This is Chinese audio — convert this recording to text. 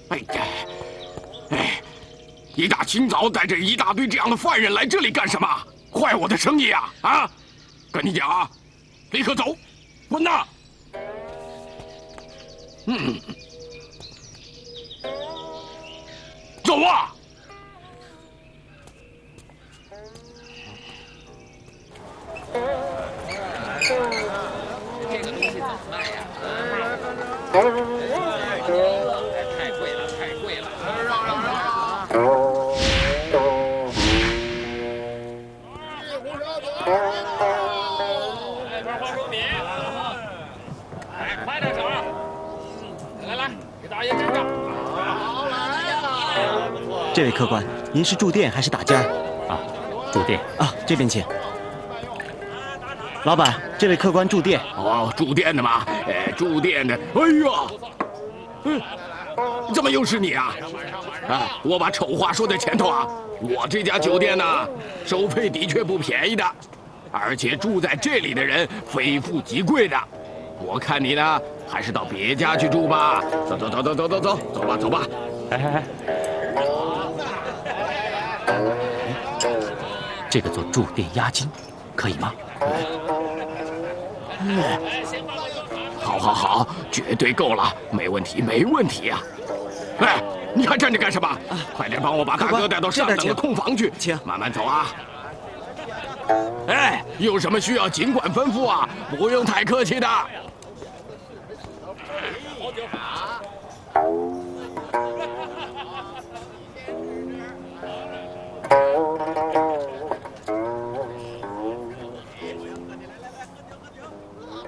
哎呀，哎，一大清早带着一大堆这样的犯人来这里干什么？坏我的生意啊！啊，跟你讲啊，立刻走，滚呐！走啊！ 这个东西怎么卖呀？太贵了，太贵了！一块花生米，快点手！来，给大爷站着。好来呀！ 这位客官，您是住店还是打尖儿？ 啊，住店啊，这边请。老板，这位客官住店。 哦，住店的吗？住店的。哎呀，怎么又是你啊？啊，我把丑话说在前头啊！我这家酒店呢，收费的确不便宜的，而且住在这里的人非富即贵的。我看你呢，还是到别家去住吧。走吧。 哎，这个做住店押金，可以吗？ 好，绝对够了，没问题呀！哎，你还站着干什么？快点帮我把大哥带到上等的空房去， 请慢慢走啊！哎，有什么需要尽管吩咐啊，不用太客气的。好酒好。